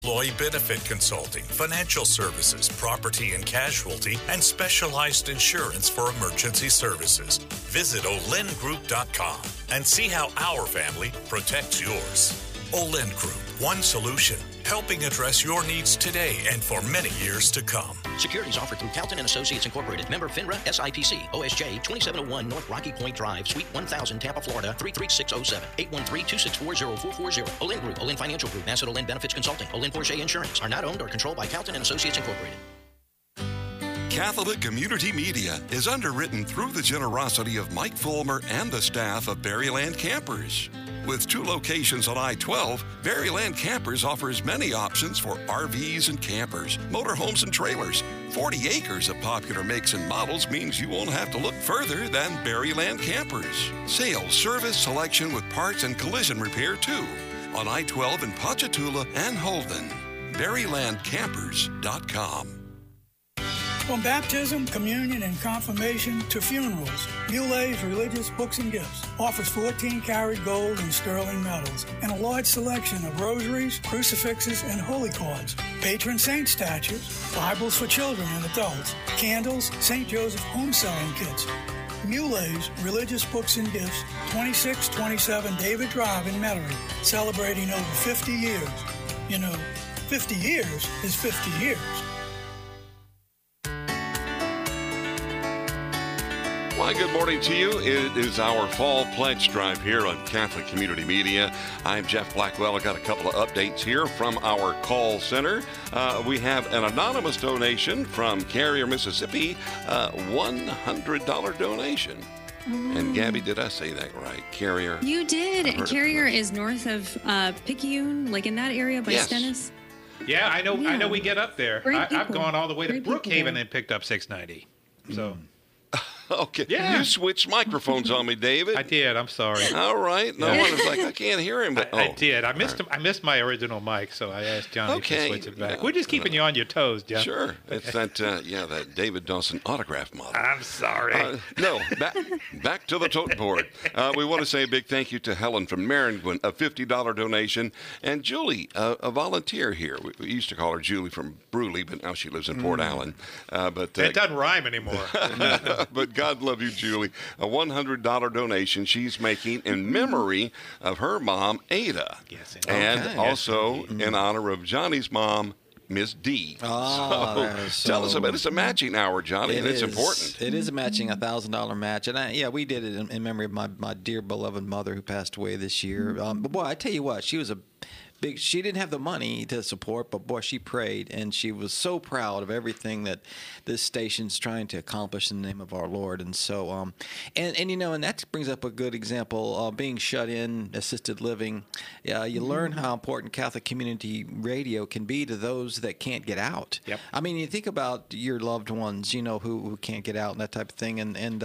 Employee benefit consulting, financial services, property and casualty, and specialized insurance for emergency services. Visit olengroup.com and see how our family protects yours. Olen Group, one solution, helping address your needs today and for many years to come. Securities offered through Calton and Associates Incorporated. Member FINRA, SIPC, OSJ, 2701 North Rocky Point Drive, Suite 1000, Tampa, Florida, 33607, 813-264-0440. Olen Group, Olen Financial Group, Asset Olen Benefits Consulting, Olen Porsche Insurance are not owned or controlled by Calton and Associates Incorporated. Catholic Community Media is underwritten through the generosity of Mike Fulmer and the staff of Berryland Campers. With 2 locations on I-12, Berryland Campers offers many options for RVs and campers, motorhomes and trailers. 40 acres of popular makes and models means you won't have to look further than Berryland Campers. Sales, service, selection with parts and collision repair too. On I-12 in Ponchatoula and Holden. BerrylandCampers.com. From baptism, communion, and confirmation to funerals, Mulet's Religious Books and Gifts offers 14-karat gold and sterling medals and a large selection of rosaries, crucifixes, and holy cards, patron saint statues, Bibles for children and adults, candles, St. Joseph home selling kits. Mulet's Religious Books and Gifts, 2627 David Drive in Metairie, celebrating over 50 years. You know, 50 years is 50 years. Why, good morning to you. It is our fall pledge drive here on Catholic Community Media. I'm Jeff Blackwell. I got a couple of updates here from our call center. We have an anonymous donation from Carrier, Mississippi, $100 donation. And Gabby, did I say that right? Carrier? You did. Carrier is north of Picayune, like in that area by Stennis. Yeah, I know. Yeah. I know we get up there. I've gone all the way to Brookhaven and picked up 690. So. Okay. Yeah. You switched microphones on me, David. I did. I'm sorry. All right. No one was like, I can't hear him. But, I did. I missed my original mic, so I asked Johnny to switch it back. We're just keeping you on your toes, Jeff. Sure. It's that David Dawson autograph model. I'm sorry. Back to the tote board. We want to say a big thank you to Helen from Maringouin, a $50 donation, and Julie, a volunteer here. We used to call her Julie from Bruley, but now she lives in Port Allen. But it doesn't rhyme anymore. But God love you, Julie. A $100 donation she's making in memory of her mom, Ada. Yes, and also in honor of Johnny's mom, Miss D. Oh, tell us about it. It's a matching hour, Johnny, and it's important. It is a matching $1,000 match. And we did it in memory of my dear beloved mother who passed away this year. But boy, I tell you what, she was she didn't have the money to support, but boy, she prayed, and she was so proud of everything that this station's trying to accomplish in the name of our Lord. And so, and that brings up a good example, being shut in, assisted living. You learn how important Catholic Community Radio can be to those that can't get out. Yep. I mean, you think about your loved ones, who can't get out and that type of thing,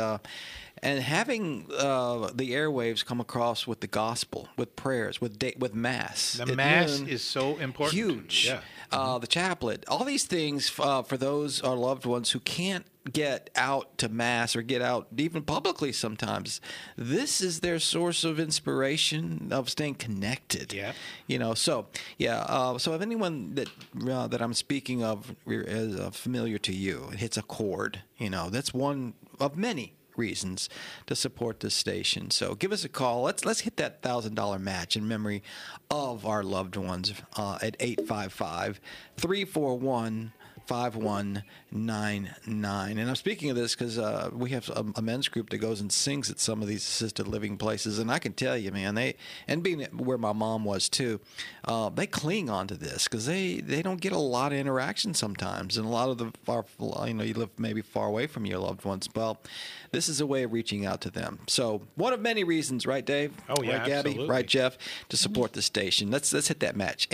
and having the airwaves come across with the gospel, with prayers, with Mass. The Mass is so important. Huge. Yeah. The chaplet. All these things for those our loved ones who can't get out to Mass or get out even publicly sometimes. This is their source of inspiration, of staying connected. Yeah. So if anyone that I'm speaking of is familiar to you, it hits a chord, that's one of many reasons to support this station. So give us a call. Let's hit that $1,000 match in memory of our loved ones at 855-341-5199. And I'm speaking of this because we have a men's group that goes and sings at some of these assisted living places, and I can tell you, man, and being where my mom was too, they cling on to this because they don't get a lot of interaction sometimes, and a lot of you live maybe far away from your loved ones. Well, this is a way of reaching out to them. So one of many reasons, right, Dave? Oh, yeah, right, Gabby? absolutely. Right, Jeff? To support the station. Let's hit that match.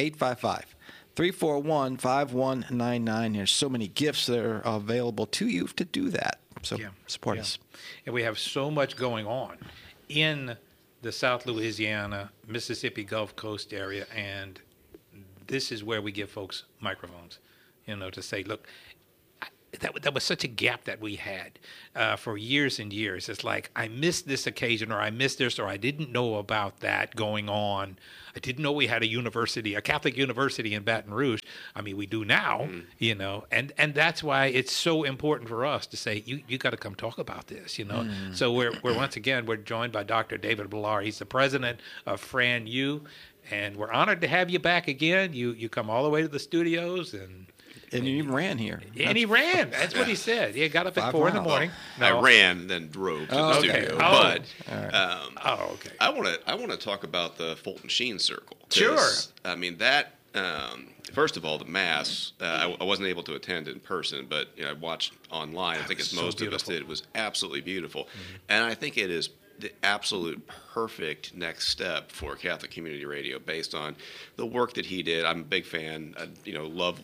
855-341-5199. There's so many gifts that are available to you to do that. So support us. And we have so much going on in the South Louisiana, Mississippi Gulf Coast area, and this is where we give folks microphones, to say, look, that was such a gap that we had for years and years. It's like, I missed this occasion, or I missed this, or I didn't know about that going on. I didn't know we had a Catholic university in Baton Rouge. I mean, we do now, and that's why it's so important for us to say, you got to come talk about this, So we're once again, we're joined by Dr. David Villar. He's the president of Fran U, and we're honored to have you back again. You come all the way to the studios, and you even ran here. And he ran. That's what he said. He got up at 4 in the morning. I ran, then drove to the studio. Okay. But I want to talk about the Fulton Sheen Circle. Sure. I mean, that, first of all, the Mass, I wasn't able to attend in person, but I watched online. I think as most of us did. It was absolutely beautiful. Mm-hmm. And I think it is the absolute perfect next step for Catholic Community Radio based on the work that he did. I'm a big fan. Love,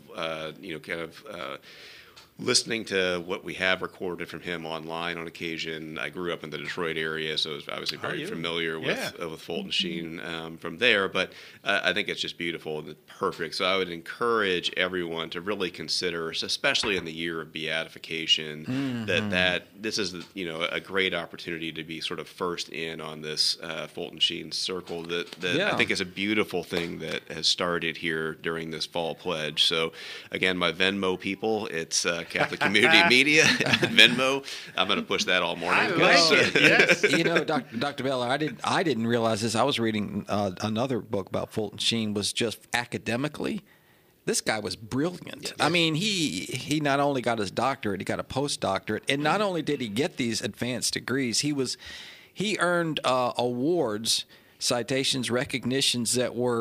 listening to what we have recorded from him online on occasion. I grew up in the Detroit area, so I was obviously very familiar with Fulton Sheen from there. But I think it's just beautiful and perfect. So I would encourage everyone to really consider, especially in the year of beatification, that this is a great opportunity to be sort of first in on this Fulton Sheen Circle that I think is a beautiful thing that has started here during this fall pledge. So again, my Venmo people, it's Catholic Community Media, Venmo. I'm going to push that all morning. I like it. Yes. Dr. Villar, I didn't realize this. I was reading another book about Fulton Sheen. Was just academically, this guy was brilliant. Yes. I mean, he not only got his doctorate, he got a postdoctorate, and not only did he get these advanced degrees, he earned awards, citations, recognitions that were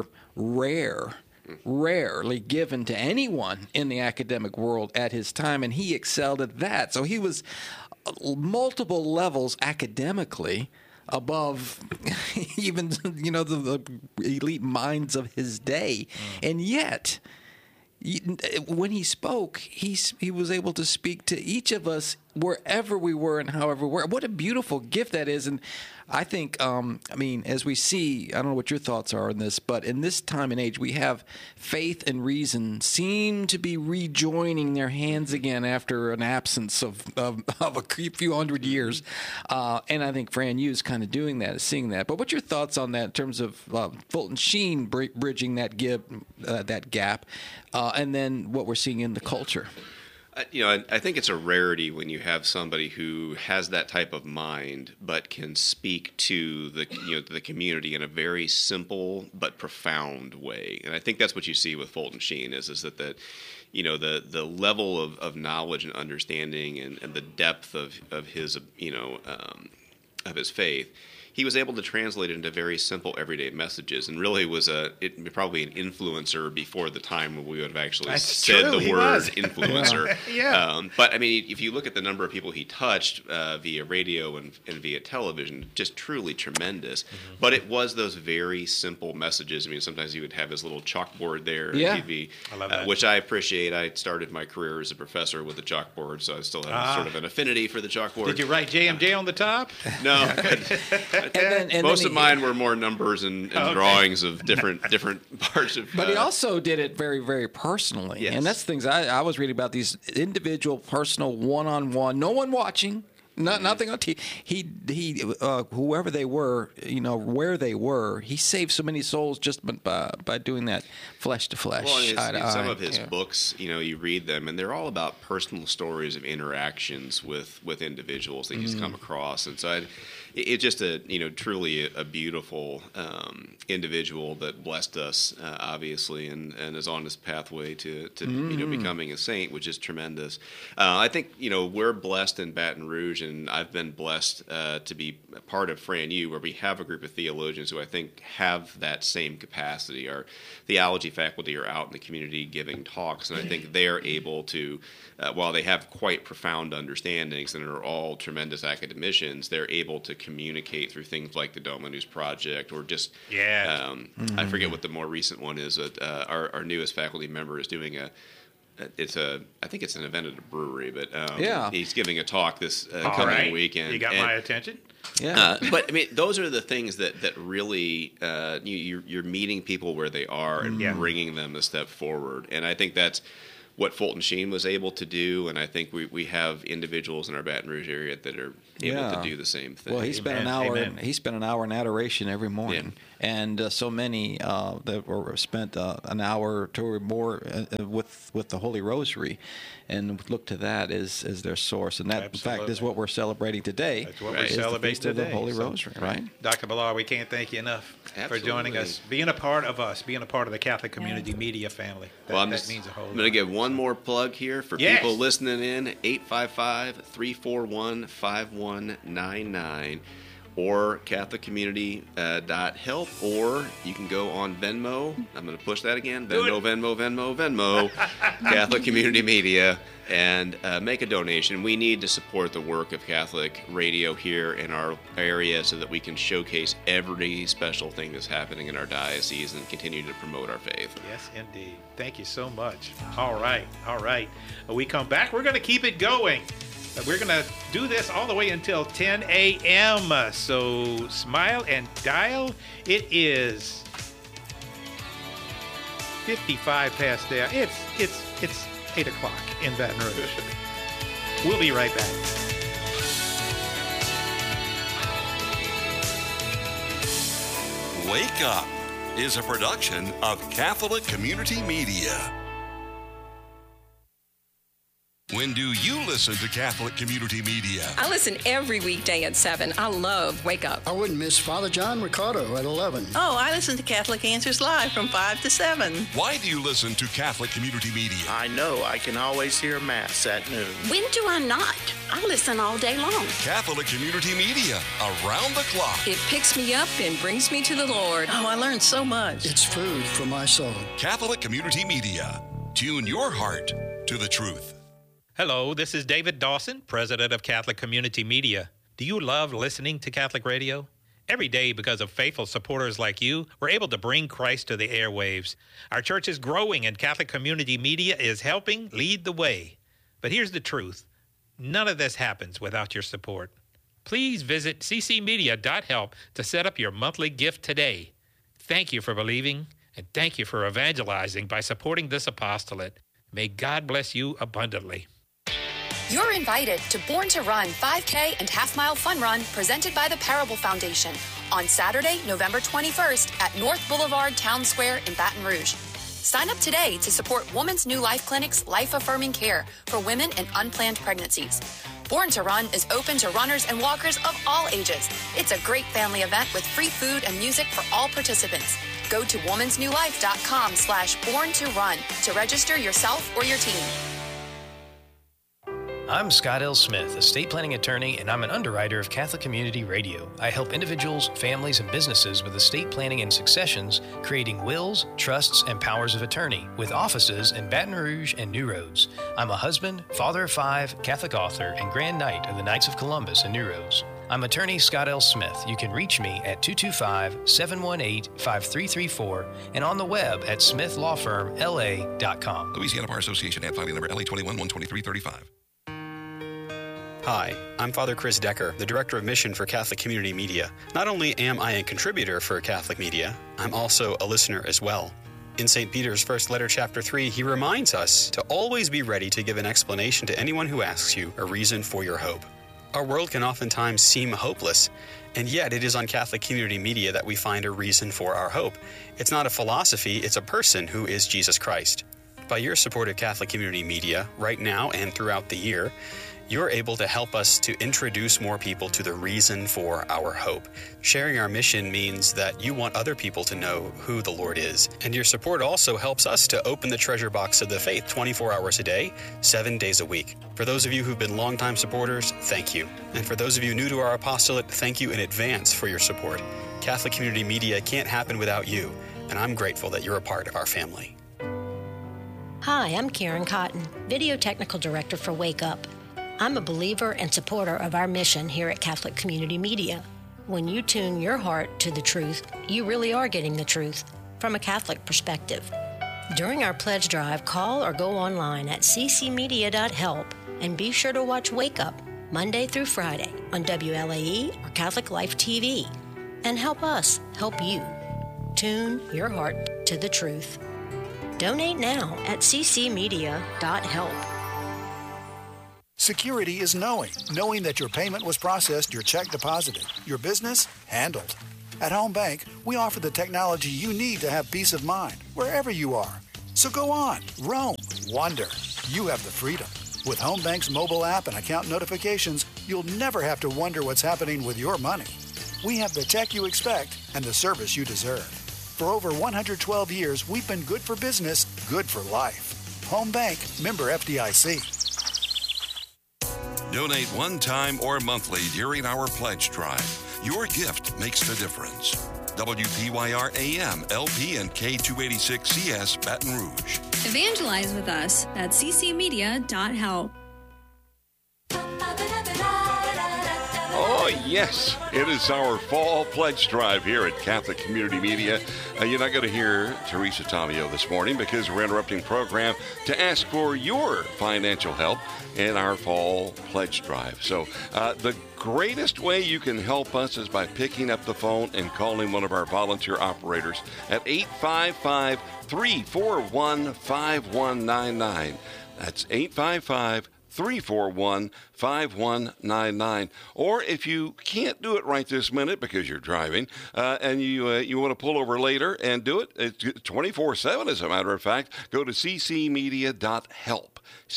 rarely given to anyone in the academic world at his time, and he excelled at that. So he was multiple levels academically above even the elite minds of his day, and yet when he spoke, he was able to speak to each of us wherever we were and however we were. What a beautiful gift that is. And I think, as we see, I don't know what your thoughts are on this, but in this time and age, we have faith and reason seem to be rejoining their hands again after an absence of a few hundred years. And I think Fran U is kind of doing that, is seeing that. But what's your thoughts on that in terms of Fulton Sheen bridging that gap, and then what we're seeing in the culture? I think it's a rarity when you have somebody who has that type of mind, but can speak to the community in a very simple but profound way. And I think that's what you see with Fulton Sheen is that the level of knowledge and understanding and the depth of his of his faith. He was able to translate it into very simple everyday messages, and really was probably an influencer before the time when we would have actually said the word influencer. But I mean, if you look at the number of people he touched via radio and via television, just truly tremendous. Mm-hmm. But it was those very simple messages. I mean, sometimes he would have his little chalkboard there on TV, I love that. Which I appreciate. I started my career as a professor with a chalkboard, so I still have sort of an affinity for the chalkboard. Did you write JMJ on the top? No. And most of mine were more numbers and drawings of different parts of. But he also did it very, very personally, and that's things I was reading about, these individual, personal, one-on-one, no one watching. Nothing on TV. He whoever they were, where they were, he saved so many souls just by doing that flesh to flesh. Well, some of his books, you read them, and they're all about personal stories of interactions with individuals that he's come across, and so it's just truly a beautiful individual that blessed us, obviously, and is on his pathway to becoming a saint, which is tremendous. I think we're blessed in Baton Rouge. And I've been blessed to be a part of Fran U, where we have a group of theologians who I think have that same capacity. Our theology faculty are out in the community giving talks, and I think they are able to, while they have quite profound understandings and are all tremendous academicians, they're able to communicate through things like the Dominus Project or just, I forget what the more recent one is. Our newest faculty member is doing I think it's an event at a brewery, but he's giving a talk this coming weekend. You got my attention. Yeah, but I mean, those are the things that really you're meeting people where they are and bringing them a step forward, and I think that's what Fulton Sheen was able to do, and I think we have individuals in our Baton Rouge area that are able to do the same thing. Well, he spent an hour. He spent an hour in adoration every morning, and so many that were spent an hour or more with the Holy Rosary, and look to that as their source, and that in fact is what we're celebrating today. That's what we celebrate today. The Holy Rosary, right? Dr. Ballard, we can't thank you enough for joining us, being a part of us, being a part of the Catholic Community Media family. That means a whole lot. I'm going to give one more plug here for people listening in, 855-341-5199. Or CatholicCommunity.help, or you can go on Venmo. I'm going to push that again. Venmo. Catholic Community Media, and make a donation. We need to support the work of Catholic radio here in our area so that we can showcase every special thing that's happening in our diocese and continue to promote our faith. Yes, indeed. Thank you so much. All right. When we come back, we're going to keep it going. We're going to do this all the way until 10 a.m. So smile and dial. It is 55 past there. It's 8 o'clock in Baton Rouge. We'll be right back. Wake Up is a production of Catholic Community Media. When do you listen to Catholic Community Media? I listen every weekday at 7. I love Wake Up. I wouldn't miss Father John Ricardo at 11. Oh, I listen to Catholic Answers Live from 5 to 7. Why do you listen to Catholic Community Media? I know I can always hear Mass at noon. When do I not? I listen all day long. Catholic Community Media, around the clock. It picks me up and brings me to the Lord. Oh, I learned so much. It's food for my soul. Catholic Community Media. Tune your heart to the truth. Hello, this is David Dawson, president of Catholic Community Media. Do you love listening to Catholic radio? Every day, because of faithful supporters like you, we're able to bring Christ to the airwaves. Our church is growing, and Catholic Community Media is helping lead the way. But here's the truth. None of this happens without your support. Please visit ccmedia.help to set up your monthly gift today. Thank you for believing, and thank you for evangelizing by supporting this apostolate. May God bless you abundantly. You're invited to Born to Run 5K and half-mile fun run presented by the Parable Foundation on Saturday, November 21st at North Boulevard Town Square in Baton Rouge. Sign up today to support Woman's New Life Clinic's life-affirming care for women in unplanned pregnancies. Born to Run is open to runners and walkers of all ages. It's a great family event with free food and music for all participants. Go to womansnewlife.com/born-to-run to register yourself or your team. I'm Scott L. Smith, estate planning attorney, and I'm an underwriter of Catholic Community Radio. I help individuals, families, and businesses with estate planning and successions, creating wills, trusts, and powers of attorney, with offices in Baton Rouge and New Roads. I'm a husband, father of 5, Catholic author, and Grand Knight of the Knights of Columbus in New Roads. I'm attorney Scott L. Smith. You can reach me at 225-718-5334 and on the web at SmithLawFirmLA.com. Louisiana Bar Association, ad filing number LA21-12335. Hi, I'm Father Chris Decker, the Director of Mission for Catholic Community Media. Not only am I a contributor for Catholic Media, I'm also a listener as well. In St. Peter's First Letter, Chapter 3, he reminds us to always be ready to give an explanation to anyone who asks you a reason for your hope. Our world can oftentimes seem hopeless, and yet it is on Catholic Community Media that we find a reason for our hope. It's not a philosophy, it's a person who is Jesus Christ. By your support of Catholic Community Media, right now and throughout the year, you're able to help us to introduce more people to the reason for our hope. Sharing our mission means that you want other people to know who the Lord is. And your support also helps us to open the treasure box of the faith 24 hours a day, 7 days a week. For those of you who've been longtime supporters, thank you. And for those of you new to our apostolate, thank you in advance for your support. Catholic Community Media can't happen without you, and I'm grateful that you're a part of our family. Hi, I'm Karen Cotton, Video Technical Director for Wake Up. I'm a believer and supporter of our mission here at Catholic Community Media. When you tune your heart to the truth, you really are getting the truth from a Catholic perspective. During our pledge drive, call or go online at ccmedia.help and be sure to watch Wake Up Monday through Friday on WLAE or Catholic Life TV. And help us help you. Tune your heart to the truth. Donate now at ccmedia.help. Security is knowing that your payment was processed, your check deposited, your business handled. At Home Bank, we offer the technology you need to have peace of mind wherever you are. So go on, roam, wander. You have the freedom. With Home Bank's mobile app and account notifications, you'll never have to wonder what's happening with your money. We have the tech you expect and the service you deserve. For over 112 years, we've been good for business, good for life. Home Bank, member FDIC. Donate one time or monthly during our pledge drive. Your gift makes the difference. WPYR AM, LP, and K286CS Baton Rouge. Evangelize with us at ccmedia.help. Oh, yes. It is our fall pledge drive here at Catholic Community Media. You're not going to hear Teresa Tomeo this morning because we're interrupting program to ask for your financial help in our fall pledge drive. So the greatest way you can help us is by picking up the phone and calling one of our volunteer operators at 855-341-5199. That's 855-341-5199. Or if you can't do it right this minute because you're driving and you want to pull over later and do it, it's 24/7 as a matter of fact, go to ccmedia.help.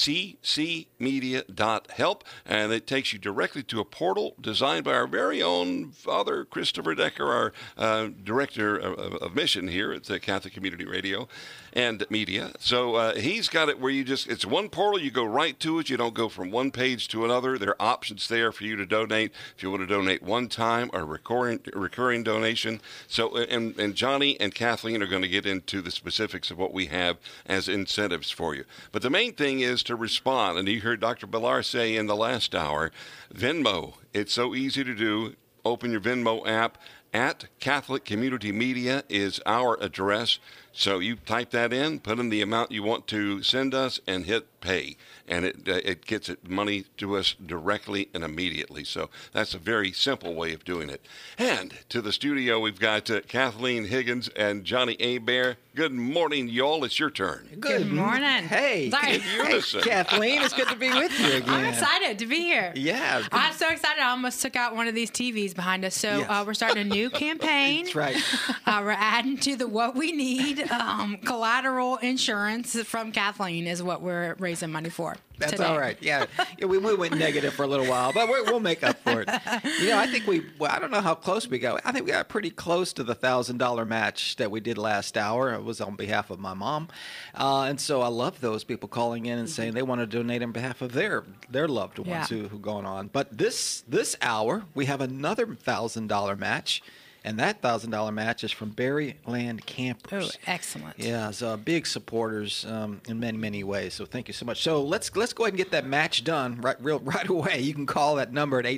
ccmedia.help, and it takes you directly to a portal designed by our very own Father Christopher Decker, our director of mission here at the Catholic Community Radio and Media. So he's got it where it's one portal, you go right to it, you don't go from one page to another. There are options there for you to donate if you want to donate one time or recurring donation. So and Johnny and Kathleen are going to get into the specifics of what we have as incentives for you. But the main thing is to respond. And you heard Dr. Villar say in the last hour, Venmo. It's so easy to do. Open your Venmo app. At Catholic Community Media is our address. So you type that in, put in the amount you want to send us, and hit pay. And it gets money to us directly and immediately. So that's a very simple way of doing it. And to the studio, we've got Kathleen Higgins and Johnny Abear. Good morning, y'all. It's your turn. Good morning. Hey, Sorry. Kathleen, it's good to be with you again. I'm excited to be here. Yeah. I'm so excited. I almost took out one of these TVs behind us. So Yes. We're starting a new campaign. That's right. We're adding to the What We Need collateral insurance from Kathleen is what we're raising money for. That's today. all right. Yeah, we went negative for a little while, but we'll make up for it. I think I don't know how close we got. I think we got pretty close to the $1,000 match that we did last hour. It was on behalf of my mom. And so I love those people calling in and saying they want to donate on behalf of their loved ones who gone on. But this hour, we have another $1,000 match. And that $1,000 match is from Berryland Campers. Oh, excellent. Yeah, so big supporters in many, many ways. So thank you so much. So let's go ahead and get that match done right away. You can call that number at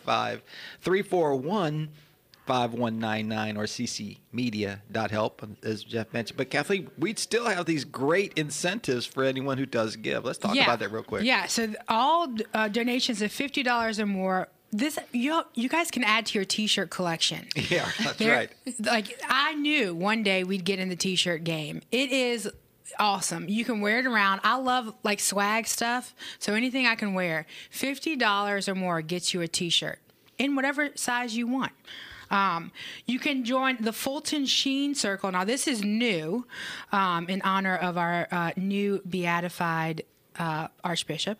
855-341-5199 or ccmedia.help, as Jeff mentioned. But Kathleen, we'd still have these great incentives for anyone who does give. Let's talk about that real quick. Yeah, so all donations of $50 or more, you guys can add to your T-shirt collection. Yeah, that's right. Like, I knew one day we'd get in the T-shirt game. It is awesome. You can wear it around. I love like swag stuff, so anything I can wear. $50 or more gets you a T-shirt in whatever size you want. You can join the Fulton Sheen Circle. Now, this is new in honor of our new beatified Archbishop.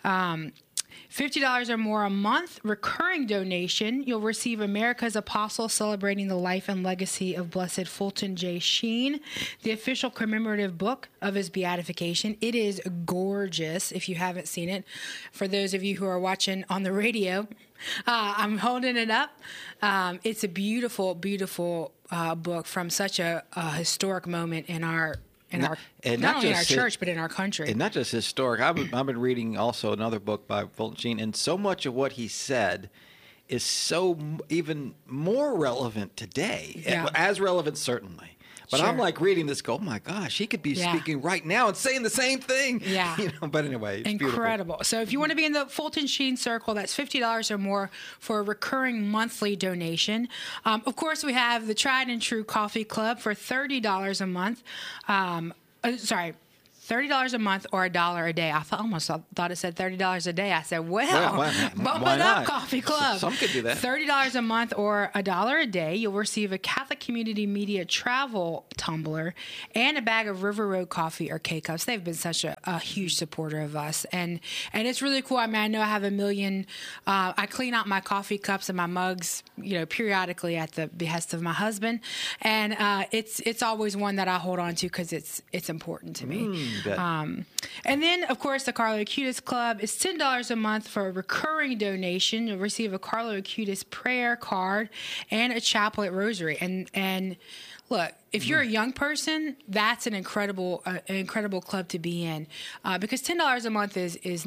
$50 or more a month recurring donation. You'll receive America's Apostle celebrating the life and legacy of Blessed Fulton J. Sheen, the official commemorative book of his beatification. It is gorgeous if you haven't seen it. For those of you who are watching on the radio, I'm holding it up. It's a beautiful, beautiful book from such a historic moment in our not only in our church, but in our country. And not just historic. I've been reading also another book by Fulton Sheen, and so much of what he said is so even more relevant today. Yeah. As relevant, certainly. But Sure. I'm like reading this, oh my gosh, he could be speaking right now and saying the same thing. Yeah. But anyway, it's incredible. Beautiful. So if you want to be in the Fulton Sheen Circle, that's $50 or more for a recurring monthly donation. Of course, we have the Tried and True Coffee Club for $30 a month. sorry. $30 a month or $1 a day. I almost thought it said $30 a day. I said, well, bump it up, Coffee Club. Some could do that. $30 a month or $1 a day. You'll receive a Catholic Community Media travel tumbler and a bag of River Road coffee or K-Cups. They've been such a huge supporter of us. And it's really cool. I mean, I know I have a million. I clean out my coffee cups and my mugs, periodically at the behest of my husband. And it's always one that I hold on to because it's important to me. And then, of course, the Carlo Acutis Club is $10 a month for a recurring donation. You'll receive a Carlo Acutis prayer card and a chaplet rosary. And look, if you're a young person, that's an incredible club to be in, because $10 a month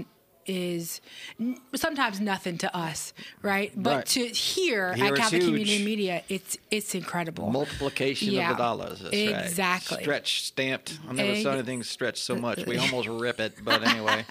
is sometimes nothing to us, right? But to here at Catholic Community Media, it's incredible. Multiplication of the dollars. That's exactly. Right. Stretch, stamped. I never saw anything stretched so much. We almost rip it, but anyway.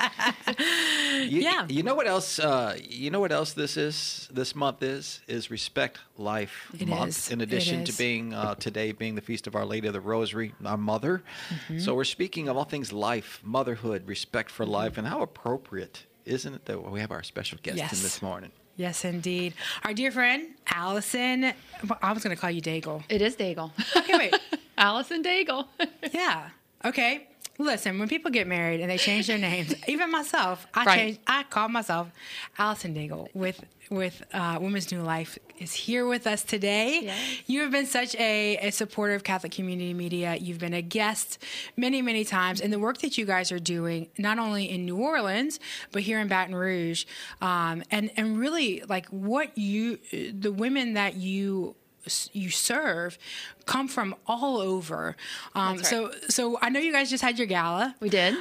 You know what else? You know what else this month is Respect Life Month. In addition to being today being the Feast of Our Lady of the Rosary, our mother. Mm-hmm. So we're speaking of all things life, motherhood, respect for life, and how appropriate. Isn't it that we have our special guest in this morning? Yes, indeed. Our dear friend, Allison. I was going to call you Daigle. It is Daigle. Okay, wait. Allison Daigle. Yeah. Okay. Listen, when people get married and they change their names, even myself, I call myself Allison Daigle with Women's New Life is here with us today. Yes. You have been such a supporter of Catholic Community Media. You've been a guest many, many times. And the work that you guys are doing, not only in New Orleans, but here in Baton Rouge, and really like the women that you serve come from all over. That's right. So I know you guys just had your gala. We did.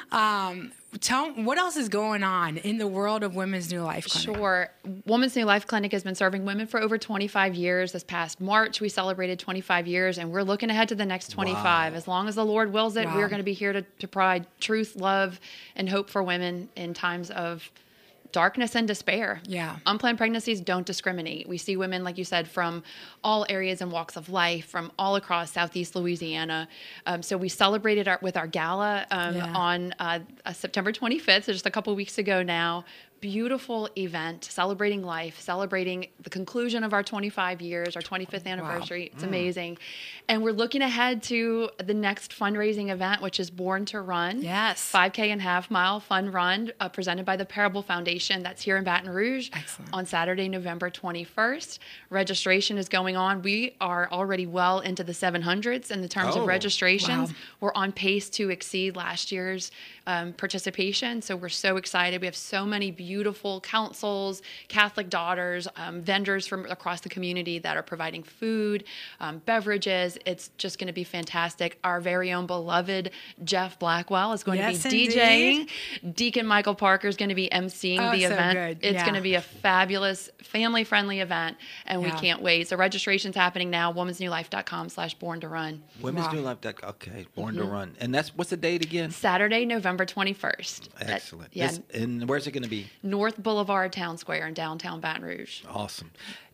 Tell me, what else is going on in the world of Women's New Life Clinic? Sure. Women's New Life Clinic has been serving women for over 25 years. This past March, we celebrated 25 years, and we're looking ahead to the next 25. Wow. As long as the Lord wills it, we're going to be here to provide truth, love, and hope for women in times of darkness and despair. Yeah. Unplanned pregnancies don't discriminate. We see women, like you said, from all areas and walks of life, from all across Southeast Louisiana. So we celebrated with our gala on September 25th, so just a couple weeks ago now. Beautiful event, celebrating life, celebrating the conclusion of our 25 years, our 25th anniversary. Wow. It's amazing. And we're looking ahead to the next fundraising event, which is Born to Run. Yes. 5K and half mile fun run presented by the Parable Foundation. That's here in Baton Rouge. Excellent. On Saturday, November 21st. Registration is going on. We are already well into the 700s in the terms of registrations. Wow. We're on pace to exceed last year's participation. So we're so excited. We have so many beautiful councils, Catholic daughters, vendors from across the community that are providing food, beverages. It's just going to be fantastic. Our very own beloved Jeff Blackwell is going to be DJing. Deacon Michael Parker is going to be emceeing the event. Good. It's going to be a fabulous, family-friendly event, and we can't wait. So registration's happening now, womensnewlife.com/born-to-run. Womensnewlife.com. Okay, Born to Run. And what's the date again? Saturday, November 21st. Excellent. And where's it going to be? North Boulevard Town Square in downtown Baton Rouge. Awesome.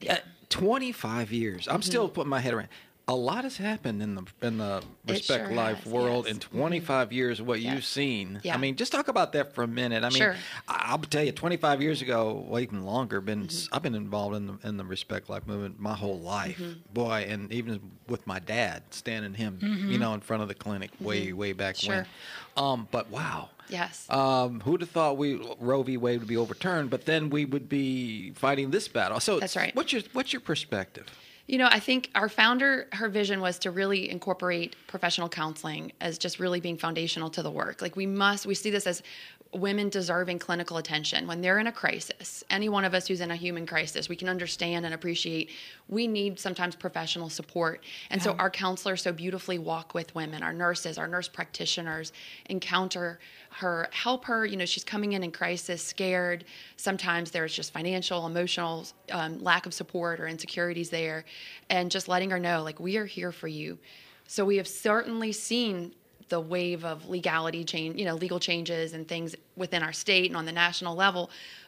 25 years. I'm still putting my head around. A lot has happened in the Respect Life world in 25 years. What you've seen. Yeah. I mean, just talk about that for a minute. I mean, I'll tell you, 25 years ago, well, even longer. I've been involved in the Respect Life movement my whole life, boy, and even with my dad, standing him, in front of the clinic way back when. But wow. Yes. Who'd have thought Roe v. Wade would be overturned, but then we would be fighting this battle. So that's right. What's your perspective? I think our founder, her vision was to really incorporate professional counseling as just really being foundational to the work. Like we see this as women deserving clinical attention when they're in a crisis. Any one of us who's in a human crisis, we can understand and appreciate we need sometimes professional support. And so our counselors so beautifully walk with women. Our nurses, our nurse practitioners encounter her, help her. She's coming in crisis, scared. Sometimes there's just financial, emotional lack of support or insecurities there. And just letting her know, like, we are here for you. So we have certainly seen the wave of legality change, legal changes and things within our state and on the national level.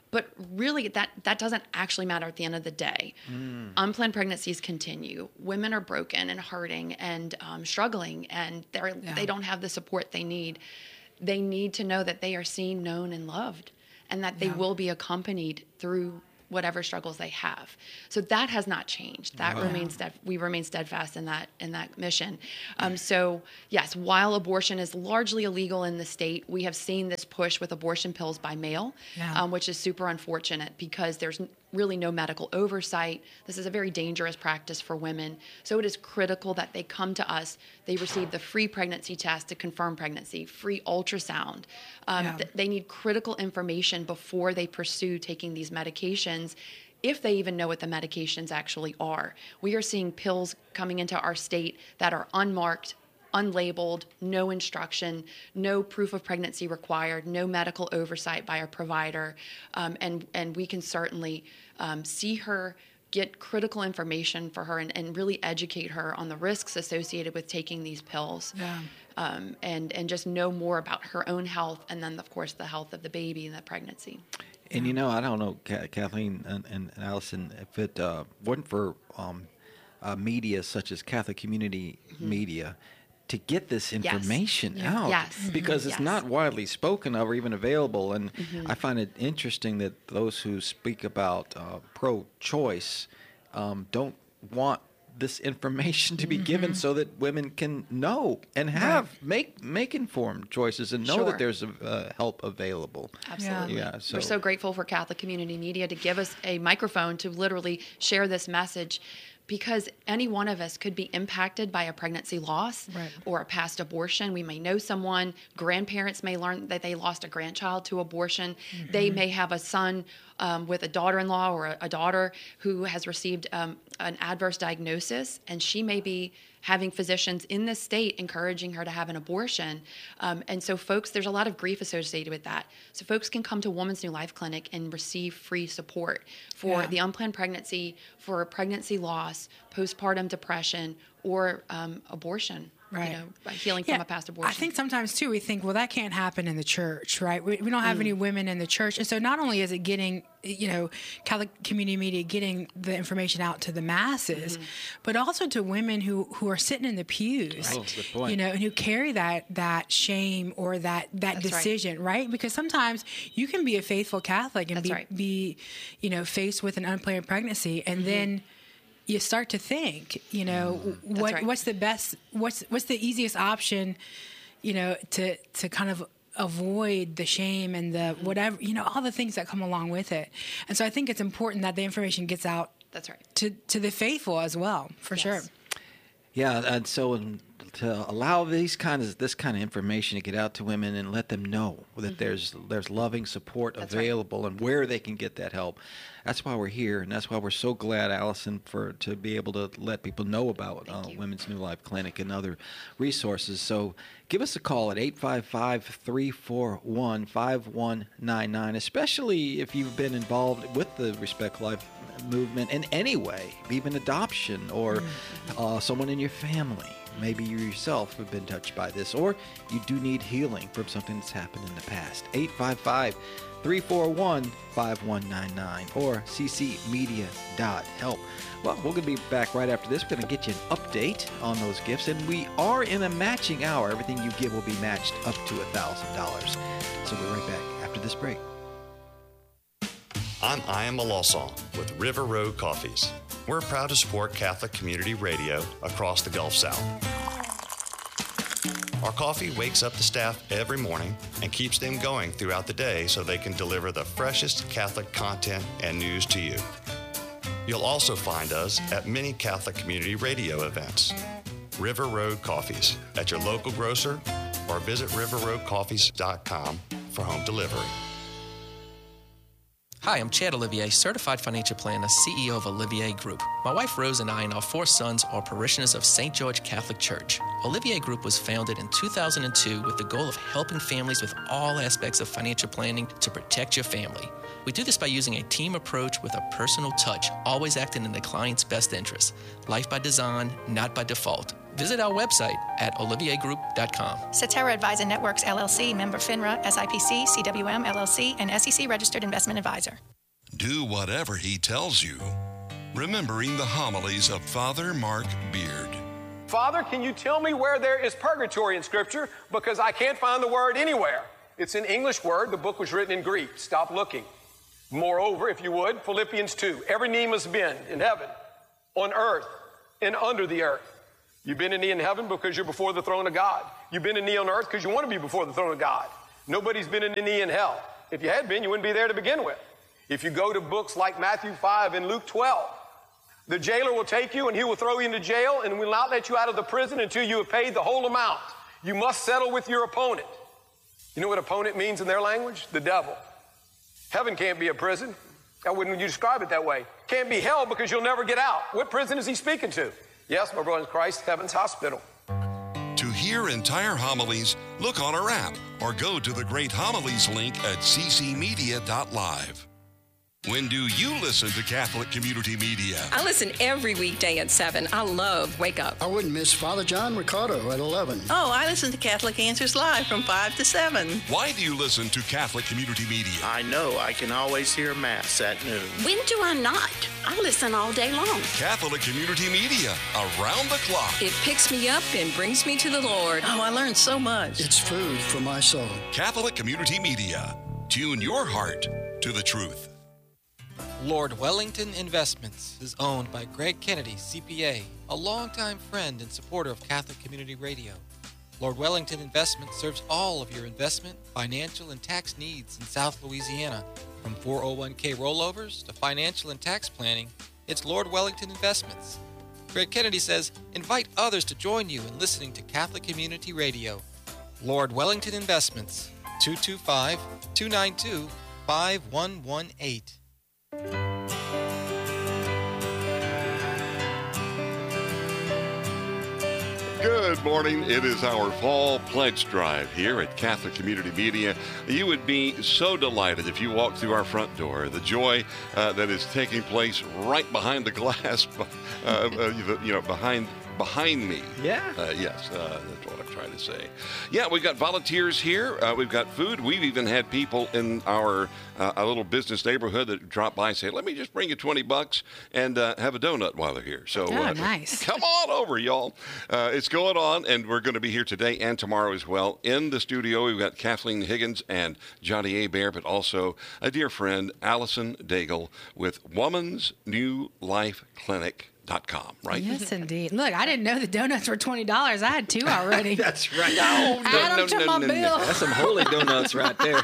But really, that doesn't actually matter at the end of the day. Unplanned pregnancies continue. Women are broken and hurting and struggling, and they don't have the support they need. They need to know that they are seen, known, and loved, and that they will be accompanied through whatever struggles they have. So that has not changed. That remains we remain steadfast in that mission. So yes, while abortion is largely illegal in the state, we have seen this push with abortion pills by mail, which is super unfortunate because there's really no medical oversight. This is a very dangerous practice for women. So it is critical that they come to us. They receive the free pregnancy test to confirm pregnancy, free ultrasound. They need critical information before they pursue taking these medications, if they even know what the medications actually are. We are seeing pills coming into our state that are unmarked, unlabeled, no instruction, no proof of pregnancy required, no medical oversight by a provider, and we can certainly see her, get critical information for her, and really educate her on the risks associated with taking these pills, and just know more about her own health, and then of course the health of the baby and the pregnancy. And I don't know, Kathleen and Allison, if it weren't for media such as Catholic Community Media, to get this information out, because it's not widely spoken of or even available. And I find it interesting that those who speak about pro-choice don't want this information to be given so that women can know and make informed choices and know that there's help available. Absolutely. We're so grateful for Catholic Community Media to give us a microphone to literally share this message, because any one of us could be impacted by a pregnancy loss or a past abortion. We may know someone. Grandparents may learn that they lost a grandchild to abortion. They may have a son with a daughter-in-law or a daughter who has received an adverse diagnosis, and she may be having physicians in this state encouraging her to have an abortion. And so folks, there's a lot of grief associated with that. So folks can come to Woman's New Life Clinic and receive free support for the unplanned pregnancy, for pregnancy loss, postpartum depression, or abortion. Healing from a past abortion. I think sometimes, too, we think, well, that can't happen in the church, right? We don't have any women in the church. And so not only is it getting, Catholic Community Media getting the information out to the masses, but also to women who are sitting in the pews, and who carry that shame or that decision, right? Because sometimes you can be a faithful Catholic and be faced with an unplanned pregnancy, and then you start to think, what's the easiest option, to kind of avoid the shame and the whatever, all the things that come along with it. And so I think it's important that the information gets out. That's right. To the faithful as well, for sure. Yeah, and so to allow this kind of information to get out to women and let them know that there's loving support available and where they can get that help. That's why we're here, and that's why we're so glad, Allison, to be able to let people know about Women's New Life Clinic and other resources. So give us a call at 855-341-5199, especially if you've been involved with the Respect Life movement in any way, even adoption or someone in your family. Maybe you yourself have been touched by this, or you do need healing from something that's happened in the past. 855-341-5199 or ccmedia.help. Well, we're going to be back right after this. We're going to get you an update on those gifts, and we are in a matching hour. Everything you give will be matched up to $1,000. So we'll be right back after this break. I'm Ian Malosson with River Road Coffees. We're proud to support Catholic Community Radio across the Gulf South. Our coffee wakes up the staff every morning and keeps them going throughout the day so they can deliver the freshest Catholic content and news to you. You'll also find us at many Catholic Community Radio events. River Road Coffees at your local grocer, or visit riverroadcoffees.com for home delivery. Hi, I'm Chad Olivier, Certified Financial Planner, CEO of Olivier Group. My wife Rose and I and our 4 sons are parishioners of St. George Catholic Church. Olivier Group was founded in 2002 with the goal of helping families with all aspects of financial planning to protect your family. We do this by using a team approach with a personal touch, always acting in the client's best interest. Life by design, not by default. visit our website at oliviagroup.com. Cetera Advisor Networks, LLC, member FINRA, SIPC, CWM, LLC, and SEC registered investment advisor. Do whatever he tells you. Remembering the homilies of Father Mark Beard. Father, can you tell me where there is purgatory in Scripture? Because I can't find the word anywhere. It's an English word. The book was written in Greek. Stop looking. Moreover, if you would, Philippians 2. Every knee must bend in heaven, on earth, and under the earth. You bend a knee in heaven because you're before the throne of God. You bend a knee on earth because you want to be before the throne of God. Nobody's bending a knee in hell. If you had been, you wouldn't be there to begin with. If you go to books like Matthew 5 and Luke 12, the jailer will take you and he will throw you into jail and will not let you out of the prison until you have paid the whole amount. You must settle with your opponent. You know what opponent means in their language? The devil. Heaven can't be a prison. How wouldn't you describe it that way? Can't be hell because you'll never get out. What prison is he speaking to? Yes, my brother in Christ, heaven's hospital. To hear entire homilies, look on our app or go to the Great Homilies link at ccmedia.live. When do you listen to Catholic Community Media? I listen every weekday at 7. I love Wake Up. I wouldn't miss Father John Ricardo at 11. Oh, I listen to Catholic Answers Live from 5 to 7. Why do you listen to Catholic Community Media? I know I can always hear Mass at noon. When do I not? I listen all day long. Catholic Community Media, around the clock. It picks me up and brings me to the Lord. Oh, I learned so much. It's food for my soul. Catholic Community Media. Tune your heart to the truth. Lord Wellington Investments is owned by Greg Kennedy, CPA, a longtime friend and supporter of Catholic Community Radio. Lord Wellington Investments serves all of your investment, financial, and tax needs in South Louisiana. From 401k rollovers to financial and tax planning, it's Lord Wellington Investments. Greg Kennedy says, invite others to join you in listening to Catholic Community Radio. Lord Wellington Investments, 225-292-5118. Good morning. It is our fall pledge drive here at Catholic Community Media. You would be so delighted if you walked through our front door. The joy that is taking place right behind the glass, behind me. Yeah. Yes, that's what I'm trying to say. Yeah, we've got volunteers here. We've got food. We've even had people in our a little business neighborhood that drop by and say, let me just bring you $20 and have a donut while they're here. So nice. Come on over, y'all. It's going on, and we're going to be here today and tomorrow as well. In the studio, we've got Kathleen Higgins and Johnny Hebert, but also a dear friend, Allison Daigle, with Woman's New Life Clinic.com, right? Yes, indeed. Look, I didn't know the donuts were $20. I had 2 already. That's right. Add them to my bill. That's some holy donuts right there.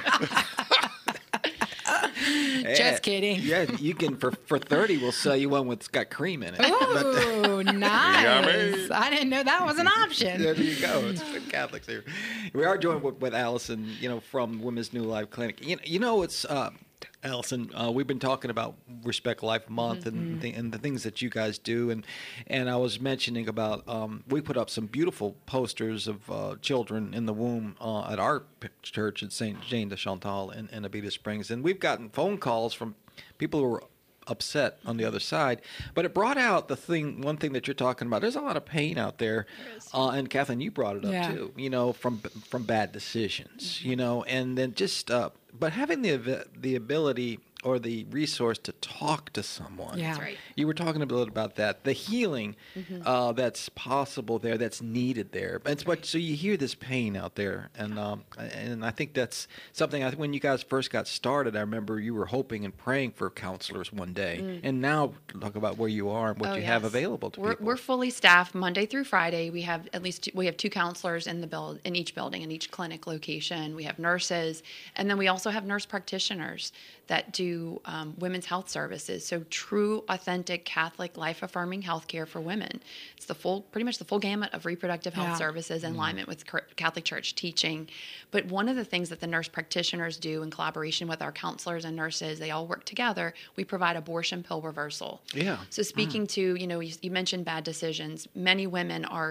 Just kidding. Yeah, you can for $30. We'll sell you one that's got cream in it. Ooh, nice! I didn't know that was an option. There you go. It's good Catholics here. We are joined with Allison, from Women's New Life Clinic. It's. Allison, we've been talking about Respect Life Month and the things that you guys do, and I was mentioning about we put up some beautiful posters of children in the womb at our church at St. Jane de Chantal in Abita Springs, and we've gotten phone calls from people who were upset on the other side, but it brought out one thing that you're talking about. There's a lot of pain out there, and Kathleen, you brought it up too. From bad decisions, and then just but having the ability or the resource to talk to someone. Yeah, that's right. You were talking a little about that, the healing that's possible there, that's needed there. So you hear this pain out there, and I think that's something. I think when you guys first got started, I remember you were hoping and praying for counselors one day, and now talk about where you are and what you have available to people. We're fully staffed Monday through Friday. We have we have 2 counselors in each building, in each clinic location. We have nurses, and then we also have nurse practitioners that do women's health services. So true, authentic, Catholic, life-affirming health care for women. It's pretty much the full gamut of reproductive health services in alignment with Catholic Church teaching. But one of the things that the nurse practitioners do in collaboration with our counselors and nurses, they all work together. We provide abortion pill reversal. Yeah. So speaking to, you mentioned bad decisions. Many women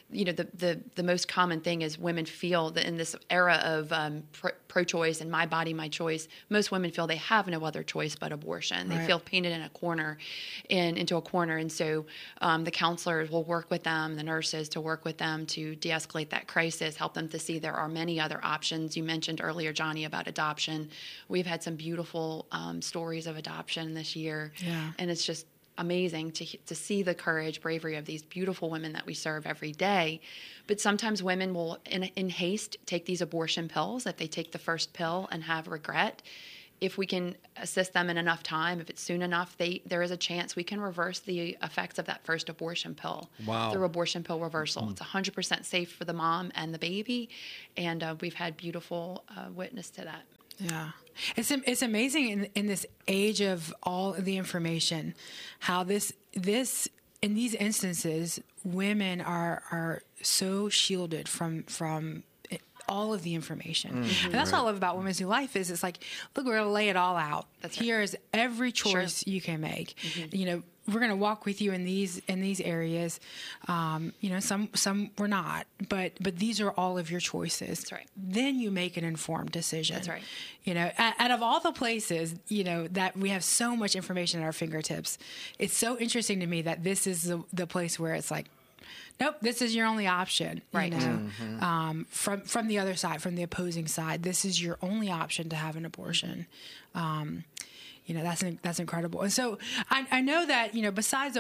the most common thing is women feel that in this era of pro-choice and my body, my choice, most women feel they have no other choice but abortion. They feel painted in a corner, into a corner. And so the counselors will work with them, the nurses to work with them to de-escalate that crisis, help them to see there are many other options. You mentioned earlier, Johnny, about adoption. We've had some beautiful stories of adoption this year. Yeah. And it's just amazing to see the courage, bravery of these beautiful women that we serve every day. But sometimes women will, in haste, take these abortion pills. If they take the first pill and have regret, if we can assist them in enough time, if it's soon enough, there is a chance we can reverse the effects of that first abortion pill through abortion pill reversal. It's 100% safe for the mom and the baby, and we've had beautiful witness to that. Yeah. It's amazing in this age of all of the information, how this in these instances, women are so shielded from all of the information. Mm-hmm. And that's what I love about Women's New Life is it's like, look, we're going to lay it all out. Here's every choice you can make. Mm-hmm. We're going to walk with you in these areas. Some we're not, but these are all of your choices. That's right. Then you make an informed decision. That's right. Out of all the places, that we have so much information at our fingertips, it's so interesting to me that this is the place where it's like, nope, this is your only option. Right. Mm-hmm. From the other side, from the opposing side, this is your only option to have an abortion. That's incredible. And so I know that, besides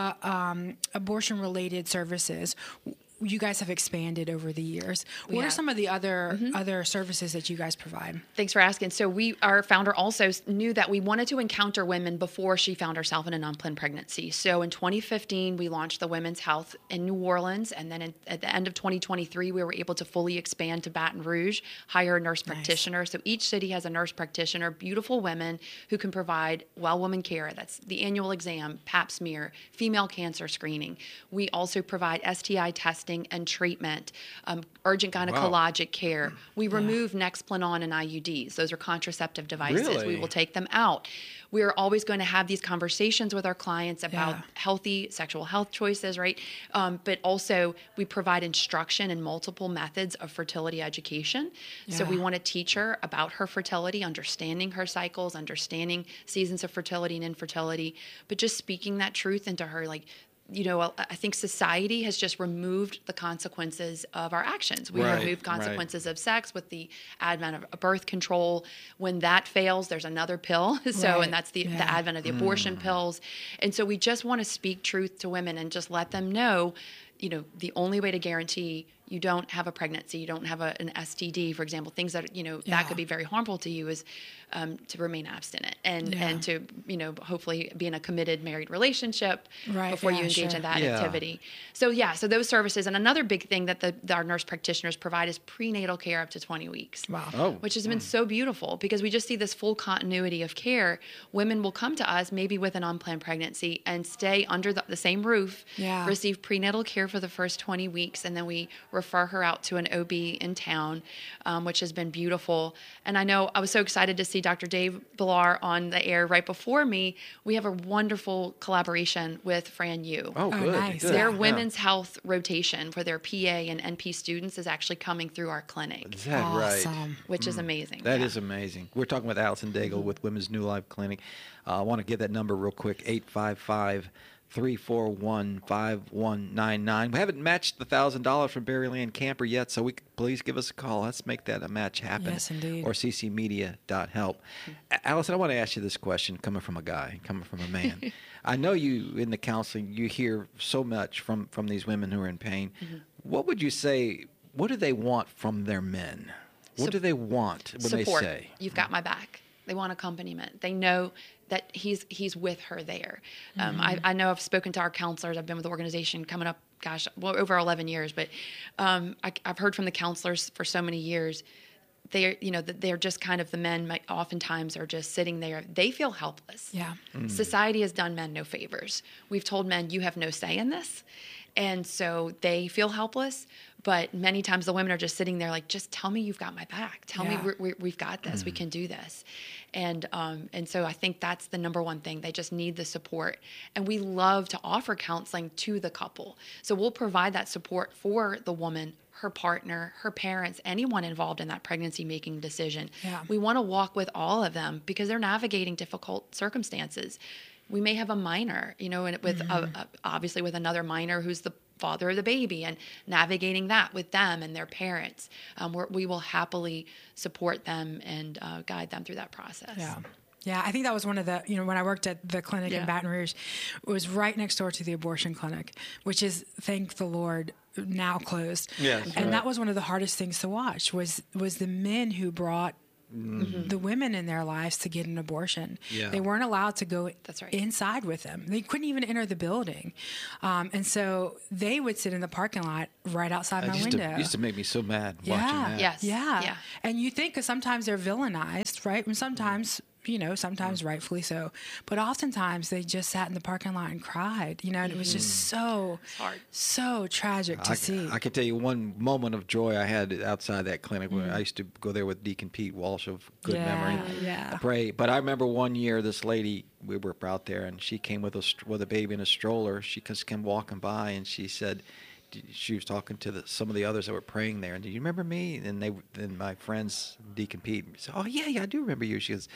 abortion-related services, you guys have expanded over the years. What are some of the other services that you guys provide? Thanks for asking. So our founder also knew that we wanted to encounter women before she found herself in an unplanned pregnancy. So in 2015, we launched the Women's Health in New Orleans. And then at the end of 2023, we were able to fully expand to Baton Rouge, hire a nurse practitioner. So each city has a nurse practitioner, beautiful women who can provide well woman care. That's the annual exam, pap smear, female cancer screening. We also provide STI testing and treatment, urgent gynecologic care. We remove Nexplanon and IUDs. Those are contraceptive devices. Really? We will take them out. We are always going to have these conversations with our clients about healthy sexual health choices, right? But also we provide instruction in multiple methods of fertility education. Yeah. So we want to teach her about her fertility, understanding her cycles, understanding seasons of fertility and infertility, but just speaking that truth into her, like, I think society has just removed the consequences of our actions. We remove consequences of sex with the advent of birth control. When that fails, there's another pill. And that's the advent of the abortion pills. And so we just want to speak truth to women and just let them know, the only way to guarantee you don't have a pregnancy, you don't have an STD, for example, things that, that could be very harmful to you is to remain abstinent and to, hopefully be in a committed married relationship before you engage in that activity. So those services. And another big thing that our nurse practitioners provide is prenatal care up to 20 weeks, which has been so beautiful because we just see this full continuity of care. Women will come to us maybe with an unplanned pregnancy and stay under the same roof, receive prenatal care for the first 20 weeks, and then we refer her out to an OB in town, which has been beautiful. And I know I was so excited to see Dr. Dave Villar on the air right before me. We have a wonderful collaboration with Fran Yu. Oh, good. Nice. Good. Their women's health rotation for their PA and NP students is actually coming through our clinic. Is that right? Which is amazing. That is amazing. We're talking with Allison Daigle with Women's New Life Clinic. I want to give that number real quick, 855-341-5199. We haven't matched the $1,000 from Berryland Camper yet, so please give us a call. Let's make that a match happen. Yes, indeed. Or ccmedia.help. Allison, I want to ask you this question coming from a guy, coming from a man. I know you, in the counseling, you hear so much from these women who are in pain. Mm-hmm. What would you say, what do they want from their men? What do they want when support. they say? You've got my back. They want accompaniment. They know that he's with her there. I know I've spoken to our counselors. I've been with the organization coming up, over 11 years. But I've heard from the counselors for so many years. They're just kind of the men. Oftentimes are just sitting there. They feel helpless. Yeah. Society has done men no favors. We've told men you have no say in this. And so they feel helpless, but many times the women are just sitting there like, just tell me you've got my back. Tell me we've got this. We can do this. And so I think that's the number one thing. They just need the support. And we love to offer counseling to the couple. So we'll provide that support for the woman, her partner, her parents, anyone involved in that pregnancy-making decision. Yeah. We want to walk with all of them because they're navigating difficult circumstances. We may have a minor, and with obviously with another minor who's the father of the baby, and navigating that with them and their parents. We will happily support them and guide them through that process. Yeah. Yeah, I think that was one of the, when I worked at the clinic in Baton Rouge, it was right next door to the abortion clinic, which is, thank the Lord, now closed. Yes, and that was one of the hardest things to watch was the men who brought the women in their lives to get an abortion. Yeah. They weren't allowed to go inside with them. They couldn't even enter the building. And so they would sit in the parking lot right outside my window. It used to make me so mad watching that. Yes. Yeah. And you think, because sometimes they're villainized, right? And sometimes... sometimes rightfully so, but oftentimes they just sat in the parking lot and cried, and it was just so tragic to see. I can tell you one moment of joy I had outside that clinic when I used to go there with Deacon Pete Walsh of good memory. Yeah. Pray. But I remember one year this lady, we were out there and she came with a baby in a stroller. She just came walking by and she said, she was talking to some of the others that were praying there. And do you remember me? And then my friends, Deacon Pete, said, "Oh yeah, I do remember you." She goes,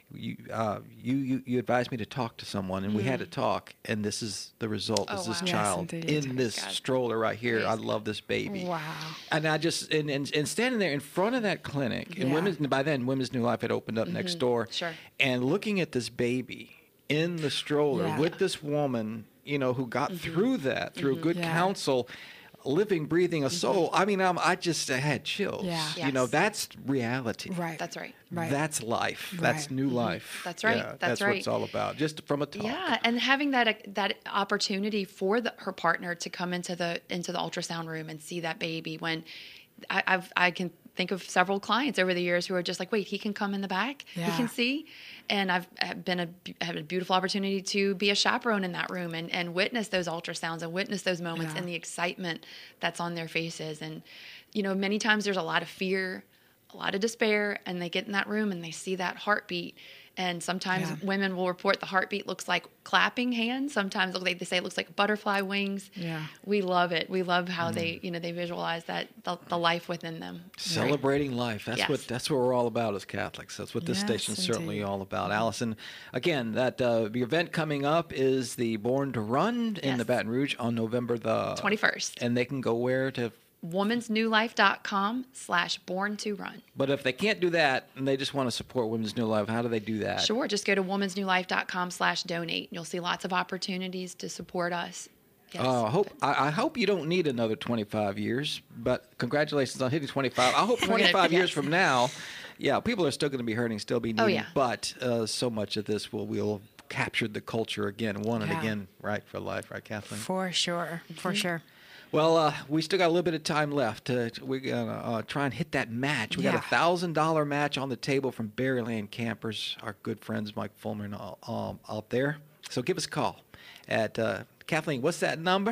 "You advised me to talk to someone, and we had to talk. And this is the result. This is child in this stroller right here. I love this baby." Wow. And I just and standing there in front of that clinic, and by then Women's New Life had opened up next door, and looking at this baby in the stroller with this woman, who got through that through good counsel. Living, breathing a soul. I mean, I had chills. Yeah. Yes. That's reality. Right. That's right. That's life. That's new life. That's right. Yeah, that's what it's all about. Just from a talk. Yeah, and having that opportunity for her partner to come into the ultrasound room and see that baby. When I can think of several clients over the years who are just like, wait, he can come in the back, he can see. And I've had a beautiful opportunity to be a chaperone in that room and witness those ultrasounds and witness those moments and the excitement that's on their faces. And, many times there's a lot of fear, a lot of despair, and they get in that room and they see that heartbeat. And sometimes women will report the heartbeat looks like clapping hands. Sometimes they say it looks like butterfly wings. Yeah. We love it. We love how they visualize that the life within them. Celebrating life. That's what we're all about as Catholics. That's what this station is certainly all about. Allison, again, that the event coming up is the Born to Run in the Baton Rouge on November the 21st. And they can go where to? womensnewlife.com/born2run. But if they can't do that and they just want to support Women's New Life, how do they do that? Sure. Just go to womensnewlife.com/donate. You'll see lots of opportunities to support us. Yes. I hope you don't need another 25 years, but congratulations on hitting 25. I hope 25 years from now, people are still going to be hurting, still be needing, but so much of this we'll captured the culture again, and again, right, for life, right, Kathleen? For sure. Well, we still got a little bit of time left. We're going to try and hit that match. We got a $1,000 match on the table from Berryland Campers, our good friends Mike Fulmer and out there. So give us a call at, Kathleen, what's that number?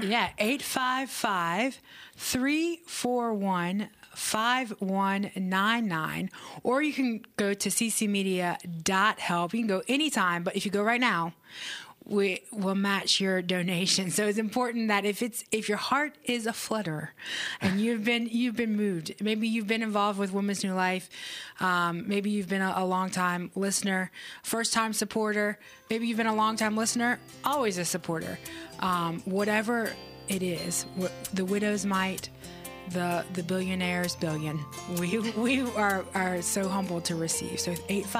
855-341-5199. Or you can go to ccmedia.help. You can go anytime, but if you go right now, we will match your donation. So it's important that if your heart is a flutter and you've been moved, maybe you've been involved with Women's New Life, maybe you've been a long-time listener, first-time supporter, maybe you've been a long-time listener, always a supporter. Whatever it is, the widow's mite, the billionaire's billion. We are so humbled to receive. So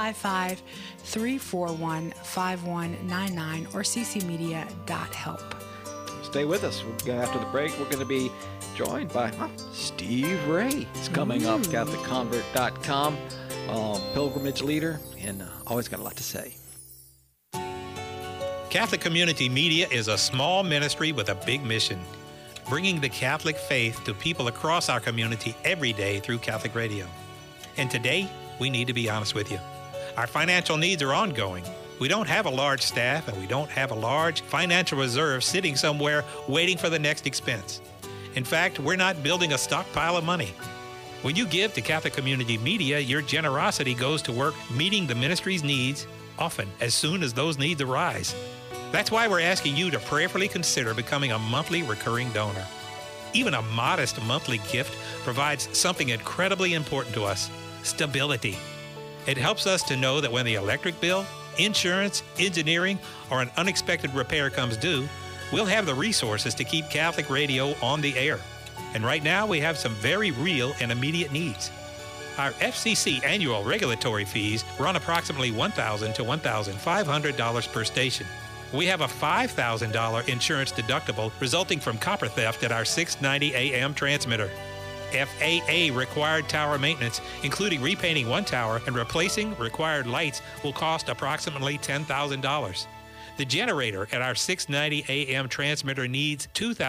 855-341-5199 or ccmedia.help. Stay with us. After the break, we're going to be joined by Steve Ray. It's coming up, CatholicConvert.com, pilgrimage leader, and always got a lot to say. Catholic Community Media is a small ministry with a big mission, bringing the Catholic faith to people across our community every day through Catholic radio. And today, we need to be honest with you. Our financial needs are ongoing. We don't have a large staff, and we don't have a large financial reserve sitting somewhere waiting for the next expense. In fact, we're not building a stockpile of money. When you give to Catholic Community Media, your generosity goes to work meeting the ministry's needs, often as soon as those needs arise. That's why we're asking you to prayerfully consider becoming a monthly recurring donor. Even a modest monthly gift provides something incredibly important to us: stability. It helps us to know that when the electric bill, insurance, engineering, or an unexpected repair comes due, we'll have the resources to keep Catholic radio on the air. And right now, we have some very real and immediate needs. Our FCC annual regulatory fees run approximately $1,000 to $1,500 per station. We have a $5,000 insurance deductible resulting from copper theft at our 690 AM transmitter. FAA required tower maintenance, including repainting one tower and replacing required lights, will cost approximately $10,000. The generator at our 690 AM transmitter needs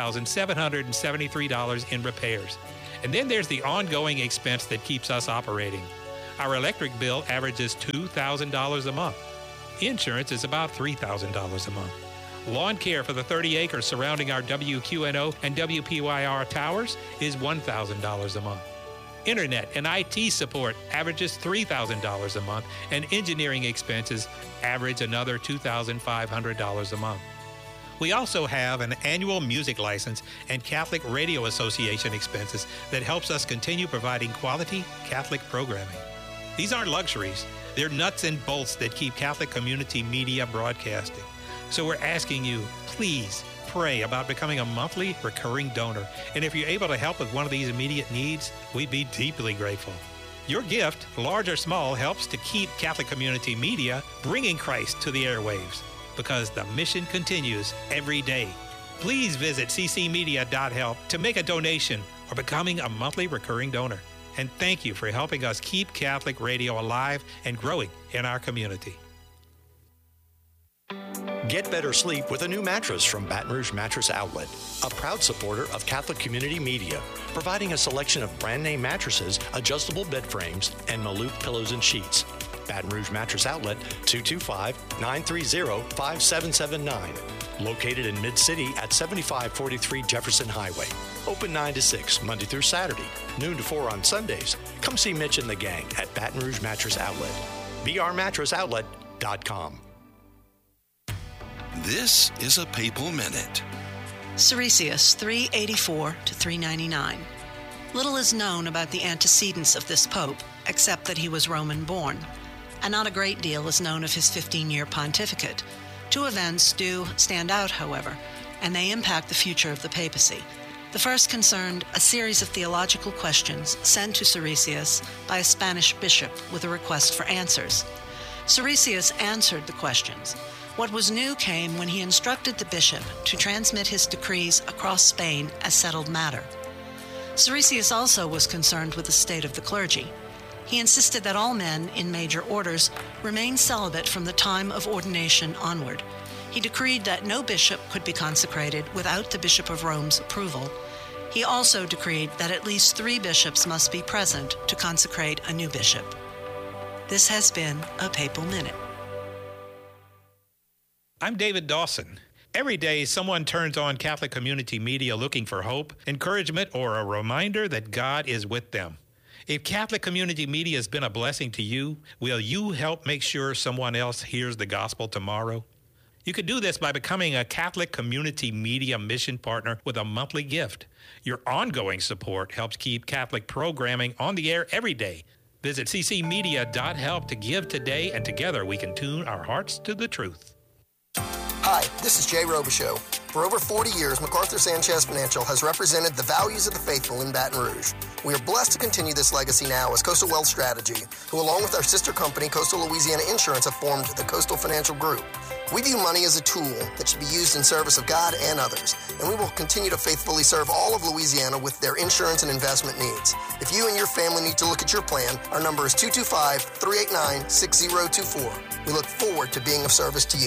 $2,773 in repairs. And then there's the ongoing expense that keeps us operating. Our electric bill averages $2,000 a month. Insurance is about $3,000 a month. Lawn care for the 30 acres surrounding our WQNO and WPYR towers is $1,000 a month. Internet and IT support averages $3,000 a month, and engineering expenses average another $2,500 a month. We also have an annual music license and Catholic Radio Association expenses that helps us continue providing quality Catholic programming. These aren't luxuries. They're nuts and bolts that keep Catholic Community Media broadcasting. So we're asking you, please pray about becoming a monthly recurring donor. And if you're able to help with one of these immediate needs, we'd be deeply grateful. Your gift, large or small, helps to keep Catholic Community Media bringing Christ to the airwaves, because the mission continues every day. Please visit ccmedia.help to make a donation or becoming a monthly recurring donor. And thank you for helping us keep Catholic radio alive and growing in our community. Get better sleep with a new mattress from Baton Rouge Mattress Outlet, a proud supporter of Catholic Community Media, providing a selection of brand name mattresses, adjustable bed frames, and Maloof pillows and sheets. Baton Rouge Mattress Outlet, 225-930-5779. Located in Mid-City at 7543 Jefferson Highway. Open 9 to 6, Monday through Saturday, noon to 4 on Sundays. Come see Mitch and the gang at Baton Rouge Mattress Outlet. brmattressoutlet.com. This is a Papal Minute. Siricius, 384 to 399. Little is known about the antecedents of this pope, except that he was Roman-born, and not a great deal is known of his 15-year pontificate. Two events do stand out, however, and they impact the future of the papacy. The first concerned a series of theological questions sent to Siricius by a Spanish bishop with a request for answers. Siricius answered the questions. What was new came when he instructed the bishop to transmit his decrees across Spain as settled matter. Siricius also was concerned with the state of the clergy. He insisted that all men in major orders remain celibate from the time of ordination onward. He decreed that no bishop could be consecrated without the Bishop of Rome's approval. He also decreed that at least 3 bishops must be present to consecrate a new bishop. This has been a Papal Minute. I'm David Dawson. Every day, someone turns on Catholic Community Media looking for hope, encouragement, or a reminder that God is with them. If Catholic Community Media has been a blessing to you, will you help make sure someone else hears the gospel tomorrow? You could do this by becoming a Catholic Community Media mission partner with a monthly gift. Your ongoing support helps keep Catholic programming on the air every day. Visit ccmedia.help to give today, and together we can tune our hearts to the truth. Hi, this is Jay Robichaux. For over 40 years, MacArthur Sanchez Financial has represented the values of the faithful in Baton Rouge. We are blessed to continue this legacy now as Coastal Wealth Strategy, who along with our sister company, Coastal Louisiana Insurance, have formed the Coastal Financial Group. We view money as a tool that should be used in service of God and others, and we will continue to faithfully serve all of Louisiana with their insurance and investment needs. If you and your family need to look at your plan, our number is 225-389-6024. We look forward to being of service to you.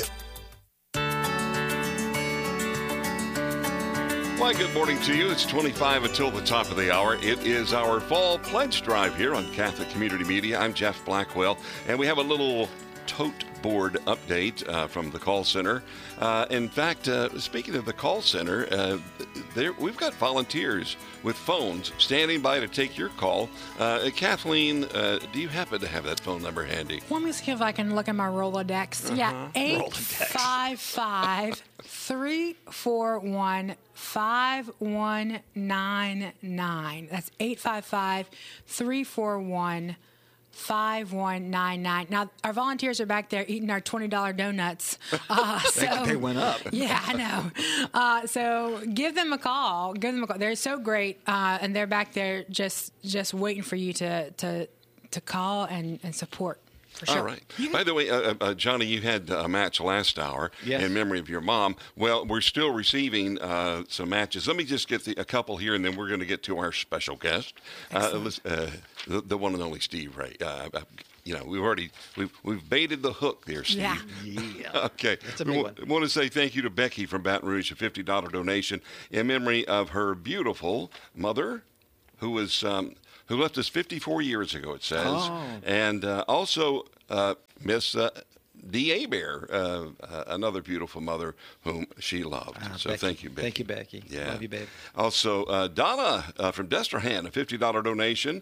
Why, good morning to you. It's 25 until the top of the hour. It is our fall pledge drive here on Catholic Community Media. I'm Jeff Blackwell, and we have a little tote board update from the call center. In fact, speaking of the call center, we've got volunteers with phones standing by to take your call. Kathleen, do you happen to have that phone number handy? Let me see if I can look at my Rolodex. Yeah, 855-341-5199. That's 855-341-5199. Now, our volunteers are back there eating our $20 donuts. They went up. Yeah, I know. So give them a call. They're so great, and they're back there just waiting for you to call and support. For sure. All right. By the way, Johnny, you had a match last hour in memory of your mom. Well, we're still receiving some matches. Let me just get a couple here, and then we're going to get to our special guest, the one and only Steve Ray. We've baited the hook there, Steve. Yeah. Okay. That's a big one. I want to say thank you to Becky from Baton Rouge, a $50 donation in memory of her beautiful mother, who was. Who left us 54 years ago, it says. Oh. And also Miss D.A. Bear, another beautiful mother whom she loved. So Becky. Thank you, Becky. Thank you, Becky. Yeah. Love you, babe. Also, Donna from Destrehan, a $50 donation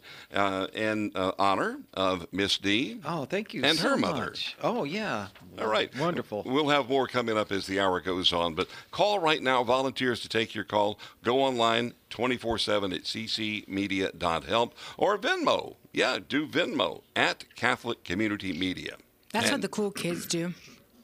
in honor of Miss D. Oh, thank you and so her mother. much. Oh, yeah. All right. Wonderful. We'll have more coming up as the hour goes on. But call right now, volunteers to take your call. Go online 24/7 at ccmedia.help or Venmo. Yeah, do Venmo at Catholic Community Media. That's what the cool kids do.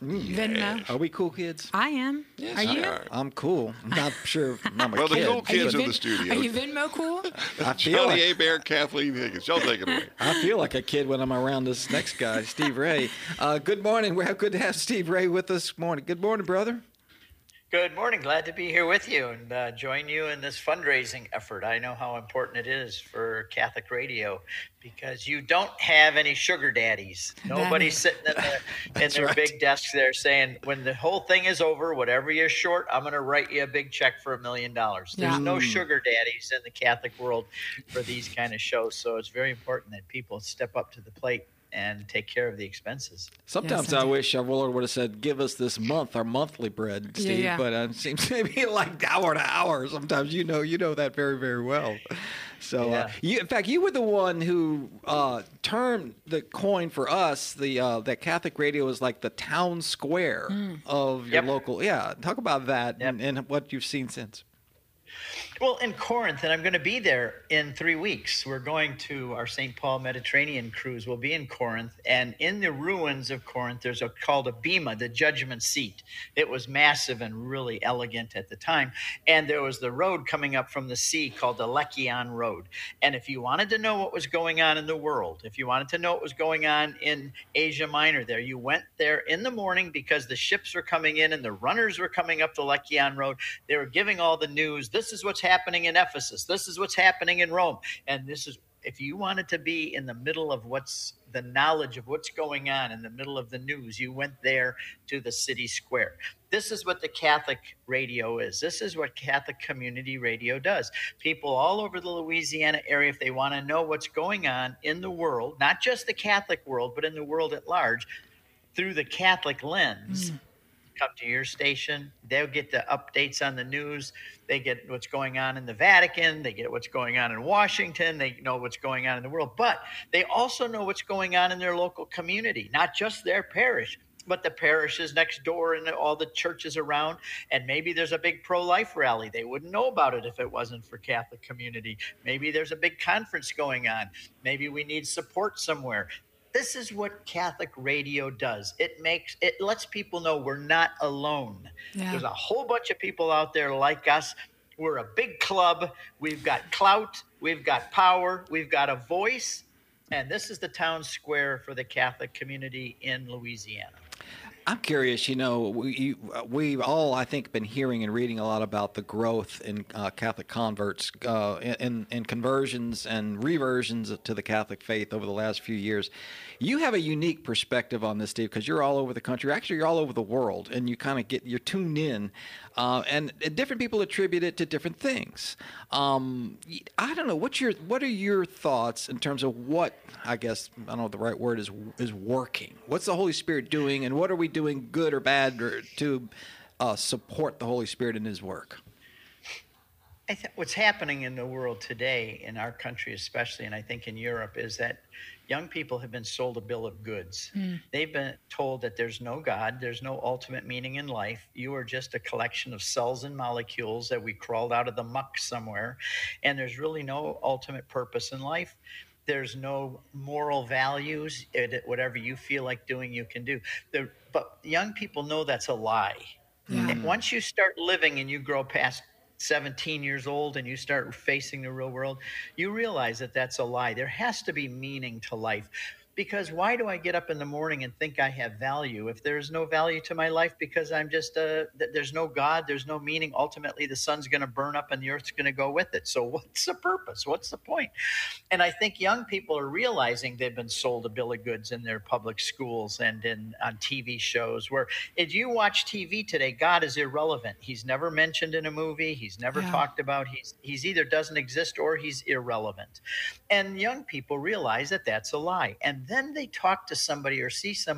Venmo. Are we cool kids? I am. Yes, are you? I'm cool. I'm not sure if I'm a well, kid. the cool kids in the studio. Are you Venmo cool? Johnny A. Bear, Kathleen Higgins. Y'all take it away. I feel like a kid when I'm around this next guy, Steve Ray. Good morning. We're good to have Steve Ray with us this morning. Good morning, brother. Good morning. Glad to be here with you and join you in this fundraising effort. I know how important it is for Catholic radio because you don't have any sugar daddies. Nobody's sitting in their big desks there saying, when the whole thing is over, whatever you're short, I'm going to write you a big check for $1 million. There's no sugar daddies in the Catholic world for these kind of shows. So it's very important that people step up to the plate and take care of the expenses. Sometimes I wish our Lord would have said, give us this month, our monthly bread, Steve. Yeah. But it seems to be like hour to hour. Sometimes you know that very, very well. So, in fact, you were the one who termed the coin for us, that Catholic radio is like the town square of your local. Yeah, talk about that and what you've seen since. Well, in Corinth, and I'm going to be there in 3 weeks. We're going to our St. Paul Mediterranean cruise. We'll be in Corinth, and in the ruins of Corinth, there's called a bema, the judgment seat. It was massive and really elegant at the time, and there was the road coming up from the sea called the Lekion Road. And if you wanted to know what was going on in the world, if you wanted to know what was going on in Asia Minor there, you went there in the morning because the ships were coming in and the runners were coming up the Lekion Road. They were giving all the news. This is what's happening in Ephesus. This is what's happening in Rome. And this is, if you wanted to be in the middle of what's the knowledge of what's going on in the middle of the news, you went there to the city square. This is what the Catholic radio is. This is what Catholic Community Radio does. People all over the Louisiana area, if they want to know what's going on in the world, not just the Catholic world, but in the world at large, through the Catholic lens, come to your station. They'll get the updates on the news. They get what's going on in the Vatican. They get what's going on in Washington. They know what's going on in the world. But they also know what's going on in their local community, not just their parish, but the parishes next door and all the churches around. And maybe there's a big pro-life rally. They wouldn't know about it if it wasn't for Catholic Community. Maybe there's a big conference going on. Maybe we need support somewhere. This is what Catholic radio does. It lets people know we're not alone. Yeah. There's a whole bunch of people out there like us. We're a big club. We've got clout. We've got power. We've got a voice. And this is the town square for the Catholic community in Louisiana. I'm curious, we all, I think, been hearing and reading a lot about the growth in Catholic converts, in conversions and reversions to the Catholic faith over the last few years. You have a unique perspective on this, Steve, because you're all over the country. Actually, you're all over the world, and you kind of you're tuned in, and different people attribute it to different things. I don't know. What are your thoughts in terms of what, I guess, I don't know what the right word is working? What's the Holy Spirit doing, and what are we doing, good or bad, to support the Holy Spirit in His work? I think what's happening in the world today, in our country especially, and I think in Europe, is that young people have been sold a bill of goods. They've been told that there's no God, there's no ultimate meaning in life. You are just a collection of cells and molecules that we crawled out of the muck somewhere, and there's really no ultimate purpose in life. There's no moral values. Whatever you feel like doing, you can do. But young people know that's a lie. And once you start living and you grow past 17 years old and you start facing the real world, you realize that that's a lie. There has to be meaning to life. Because why do I get up in the morning and think I have value if there's no value to my life? Because I'm just there's no God, there's no meaning. Ultimately, the sun's going to burn up and the earth's going to go with it. So what's the purpose? What's the point? And I think young people are realizing they've been sold a bill of goods in their public schools and on TV shows where if you watch TV today, God is irrelevant. He's never mentioned in a movie. He's never talked about. He's either doesn't exist or he's irrelevant. And young people realize that that's a lie. And then they talk to somebody or see somebody